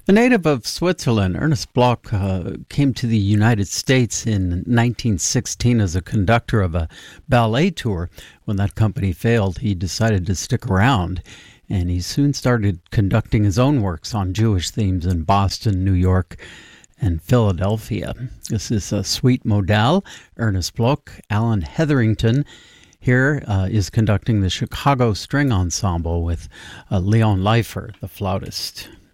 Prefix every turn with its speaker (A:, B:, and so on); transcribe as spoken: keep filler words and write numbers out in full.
A: A native of Switzerland, Ernest Bloch uh, came to the United States in nineteen sixteen as a conductor of a ballet tour. When that company failed, he decided to stick around, and he soon started conducting his own works on Jewish themes in Boston, New York, and Philadelphia. This is a Suite Modal, Ernest Bloch. Alan Hetherington here uh, is conducting the Chicago String Ensemble with uh, Leon Leifer, the flautist.